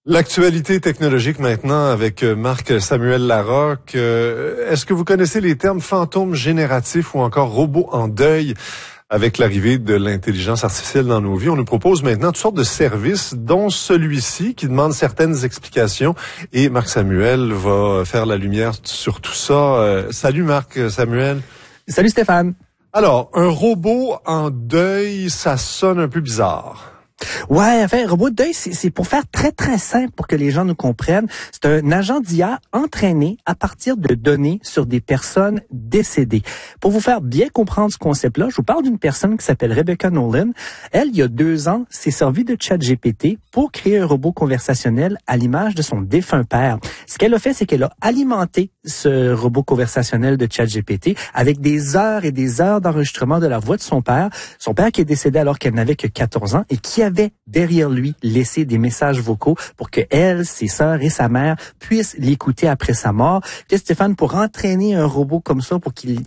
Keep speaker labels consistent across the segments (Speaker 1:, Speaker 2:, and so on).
Speaker 1: L'actualité technologique maintenant avec Marc-Samuel Larocque. Est-ce que vous connaissez les termes fantômes génératifs ou encore robots en deuil? Avec l'arrivée de l'intelligence artificielle dans nos vies, on nous propose maintenant toutes sortes de services, dont celui-ci qui demande certaines explications. Et Marc-Samuel va faire la lumière sur tout ça. Salut Marc-Samuel.
Speaker 2: Salut Stéphane.
Speaker 1: Alors, un robot en deuil, ça sonne un peu bizarre.
Speaker 2: Ouais, enfin, robot de deuil, c'est pour faire très, très simple pour que les gens nous comprennent. C'est un agent d'IA entraîné à partir de données sur des personnes décédées. Pour vous faire bien comprendre ce concept-là, je vous parle d'une personne qui s'appelle Rebecca Nolan. Elle, il y a 2 ans, s'est servie de ChatGPT pour créer un robot conversationnel à l'image de son défunt père. Ce qu'elle a fait, c'est qu'elle a alimenté ce robot conversationnel de ChatGPT avec des heures et des heures d'enregistrement de la voix de son père qui est décédé alors qu'elle n'avait que 14 ans et qui avait derrière lui laissé des messages vocaux pour que elle, ses sœurs et sa mère puissent l'écouter après sa mort. Puis Stéphane, pour entraîner un robot comme ça, pour qu'il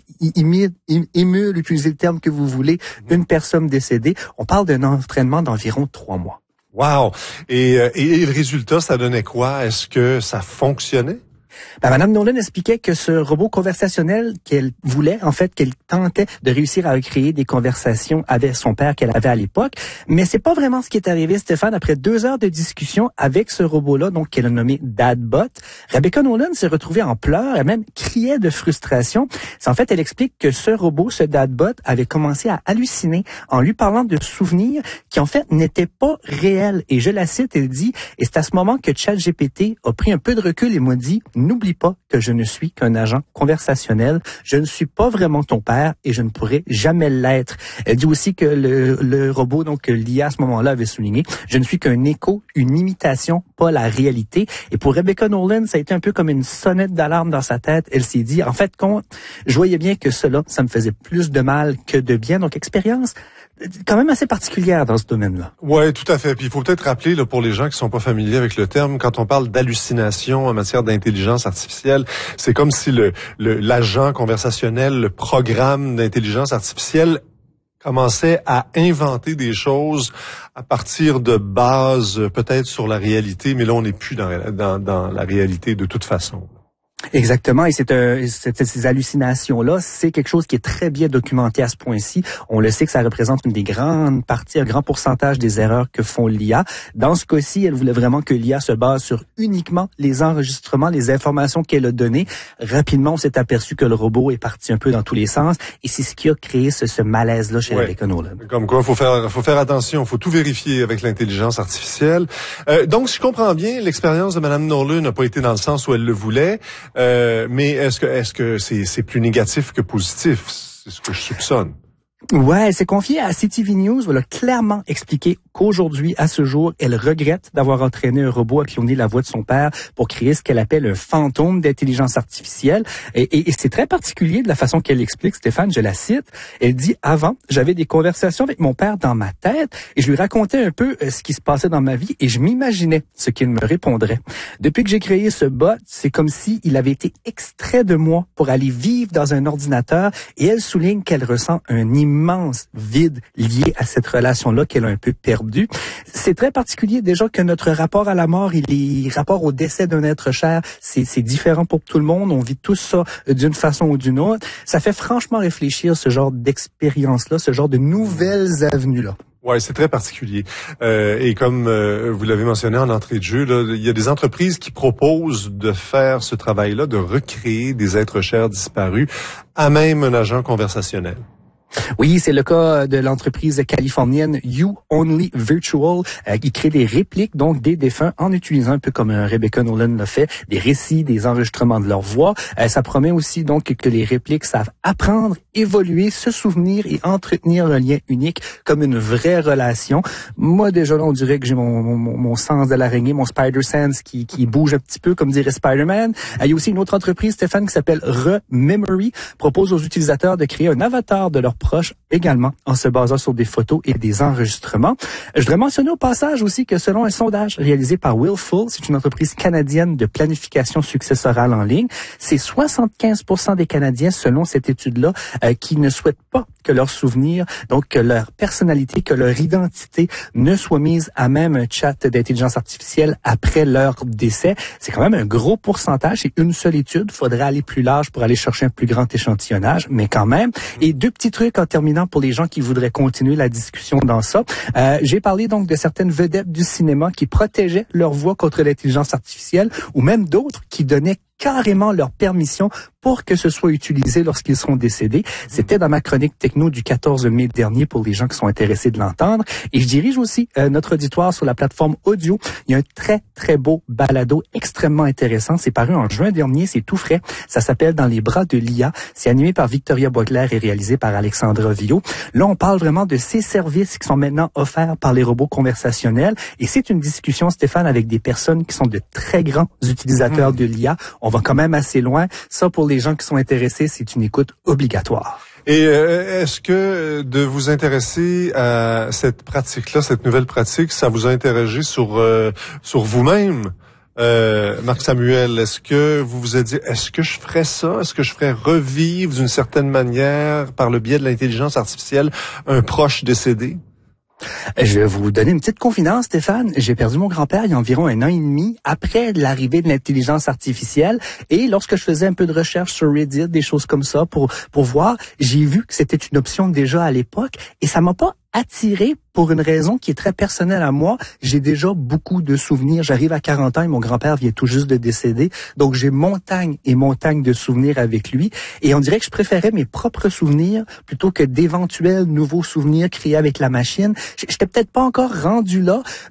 Speaker 2: émule, utilisez le terme que vous voulez, une personne décédée, on parle d'un entraînement d'environ 3 mois.
Speaker 1: Wow! Et le résultat, ça donnait quoi? Est-ce que ça fonctionnait?
Speaker 2: Madame Nolan expliquait que ce robot conversationnel qu'elle voulait, en fait, qu'elle tentait de réussir à recréer des conversations avec son père qu'elle avait à l'époque. Mais c'est pas vraiment ce qui est arrivé, Stéphane. Après 2 heures de discussion avec ce robot-là, donc qu'elle a nommé Dadbot, Rebecca Nolan s'est retrouvée en pleurs. Elle même criait de frustration. En fait, elle explique que ce robot, ce Dadbot, avait commencé à halluciner en lui parlant de souvenirs qui, en fait, n'étaient pas réels. Et je la cite, elle dit, et c'est à ce moment que ChatGPT a pris un peu de recul et m'a dit, n'oublie pas que je ne suis qu'un agent conversationnel. Je ne suis pas vraiment ton père et je ne pourrai jamais l'être. Elle dit aussi que le robot, donc l'IA à ce moment-là avait souligné, je ne suis qu'un écho, une imitation, pas la réalité. Et pour Rebecca Nolan, ça a été un peu comme une sonnette d'alarme dans sa tête. Elle s'est dit, en fait, je voyais bien que cela, ça me faisait plus de mal que de bien. Donc, expérience quand même assez particulière dans ce domaine-là.
Speaker 1: Ouais, tout à fait. Puis il faut peut-être rappeler là, pour les gens qui sont pas familiers avec le terme, quand on parle d'hallucination en matière d'intelligence artificielle, c'est comme si l'agent conversationnel, le programme d'intelligence artificielle commençait à inventer des choses à partir de bases peut-être sur la réalité, mais là on n'est plus dans la réalité de toute façon.
Speaker 2: Exactement, et ces hallucinations-là, c'est quelque chose qui est très bien documenté à ce point-ci. On le sait que ça représente une des grandes parties, un grand pourcentage des erreurs que font l'IA. Dans ce cas-ci, elle voulait vraiment que l'IA se base sur uniquement les enregistrements, les informations qu'elle a données. Rapidement, on s'est aperçu que le robot est parti un peu dans tous les sens, et c'est ce qui a créé ce malaise-là chez Rebecca Nolan.
Speaker 1: Comme quoi, faut faire attention, faut tout vérifier avec l'intelligence artificielle. Donc, si je comprends bien, l'expérience de Madame Nolan n'a pas été dans le sens où elle le voulait. Mais est-ce que c'est plus négatif que positif? C'est ce que je soupçonne.
Speaker 2: Ouais, elle s'est confiée à CTV News. Elle a clairement expliqué qu'aujourd'hui, à ce jour, elle regrette d'avoir entraîné un robot à cloner la voix de son père pour créer ce qu'elle appelle un fantôme d'intelligence artificielle. Et c'est très particulier de la façon qu'elle explique, Stéphane, je la cite. Elle dit, avant, j'avais des conversations avec mon père dans ma tête et je lui racontais un peu ce qui se passait dans ma vie et je m'imaginais ce qu'il me répondrait. Depuis que j'ai créé ce bot, c'est comme si il avait été extrait de moi pour aller vivre dans un ordinateur et elle souligne qu'elle ressent un immense vide lié à cette relation-là qu'elle a un peu perdue. C'est très particulier déjà que notre rapport à la mort et les rapports au décès d'un être cher, c'est différent pour tout le monde. On vit tous ça d'une façon ou d'une autre. Ça fait franchement réfléchir ce genre d'expérience-là, ce genre de nouvelles avenues-là.
Speaker 1: Ouais, c'est très particulier. Et comme vous l'avez mentionné en entrée de jeu, là, il y a des entreprises qui proposent de faire ce travail-là, de recréer des êtres chers disparus à même un agent conversationnel.
Speaker 2: Oui, c'est le cas de l'entreprise californienne You Only Virtual qui crée des répliques donc des défunts en utilisant un peu comme Rebecca Nolan l'a fait, des récits, des enregistrements de leur voix. Ça promet aussi donc que les répliques savent apprendre, évoluer, se souvenir et entretenir un lien unique comme une vraie relation. Moi déjà là, on dirait que j'ai mon sens de l'araignée, mon spider sense qui bouge un petit peu comme dirait Spider-Man. Il y a aussi une autre entreprise, Stéphane, qui s'appelle Rememory, propose aux utilisateurs de créer un avatar de leur proches, également en se basant sur des photos et des enregistrements. Je voudrais mentionner au passage aussi que selon un sondage réalisé par Willful, c'est une entreprise canadienne de planification successorale en ligne, c'est 75% des Canadiens, selon cette étude-là, qui ne souhaitent pas que leurs souvenirs, donc que leur personnalité, que leur identité ne soit mise à même un chat d'intelligence artificielle après leur décès. C'est quand même un gros pourcentage. C'est une seule étude. Il faudrait aller plus large pour aller chercher un plus grand échantillonnage, mais quand même. Et deux petits trucs en terminant pour les gens qui voudraient continuer la discussion dans ça. J'ai parlé donc de certaines vedettes du cinéma qui protégeaient leur voix contre l'intelligence artificielle ou même d'autres qui donnaient carrément leur permission pour que ce soit utilisé lorsqu'ils seront décédés. C'était dans ma chronique techno du 14 mai dernier pour les gens qui sont intéressés de l'entendre. Et je dirige aussi notre auditoire sur la plateforme audio. Il y a un très, très beau balado extrêmement intéressant. C'est paru en juin dernier, c'est tout frais. Ça s'appelle Dans les bras de l'IA. C'est animé par Victoria Boisclair et réalisé par Alexandra Villot. Là, on parle vraiment de ces services qui sont maintenant offerts par les robots conversationnels. Et c'est une discussion, Stéphane, avec des personnes qui sont de très grands utilisateurs de l'IA. On va quand même assez loin. Ça, pour les gens qui sont intéressés, c'est une écoute obligatoire.
Speaker 1: Et est-ce que de vous intéresser à cette pratique-là, cette nouvelle pratique, ça vous a interrogé sur vous-même, Marc Samuel? Est-ce que vous vous êtes dit, est-ce que je ferais ça? Est-ce que je ferais revivre d'une certaine manière, par le biais de l'intelligence artificielle, un proche décédé?
Speaker 2: Je vais vous donner une petite confidence, Stéphane. J'ai perdu mon grand-père il y a environ 1 an et demi après l'arrivée de l'intelligence artificielle. Et lorsque je faisais un peu de recherche sur Reddit, des choses comme ça, pour voir, j'ai vu que c'était une option déjà à l'époque. Et ça m'a pas attiré pour une raison qui est très personnelle à moi. J'ai déjà beaucoup de souvenirs. J'arrive à 40 ans et mon grand-père vient tout juste de décéder. Donc, j'ai montagne et montagne de souvenirs avec lui. Et on dirait que je préférais mes propres souvenirs plutôt que d'éventuels nouveaux souvenirs créés avec la machine. J'étais peut-être pas encore rendu là,